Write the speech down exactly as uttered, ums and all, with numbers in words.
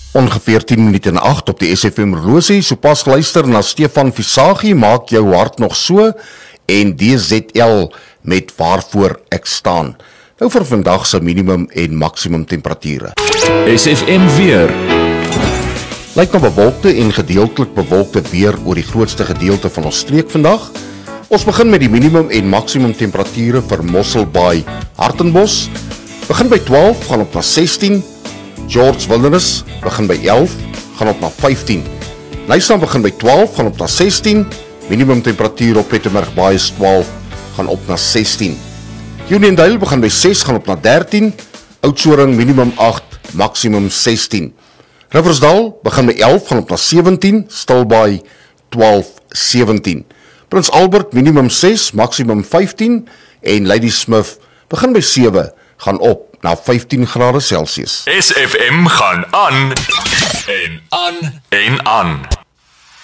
Ongeveer tien minute na agt op die S F M Rosie, so pas luister na Stefan Visagie, maak jou hart nog so, en D Z L met waarvoor ek staan. Nou vir vandag se minimum en maksimum temperature. S F M weer. Lyk na bewolkte en gedeeltelik bewolkte weer oor die grootste gedeelte van ons streek vandag. Ons begin met die minimum en maksimum temperature vir Mosselbaai, Hartenbos. Begin by twaalf, gaan op na sestien. George Wilderness begin by elf, gaan op na vyftien. Nyasand begin by twaalf, gaan op na sestien. Minimum temperatuur op Pietermaritzburg is twaalf, gaan op na sestien. Uniondale begin by ses, gaan op na dertien. Oudtshoorn minimum agt, maksimum sestien. Riversdal begin by elf, gaan op na sewentien. Stilbaai twaalf, sewentien. Prins Albert minimum ses, maksimum vyftien. En Ladysmith begin by sewe, gaan op na vyftien grade Celsius. S F M gaan aan en aan en aan.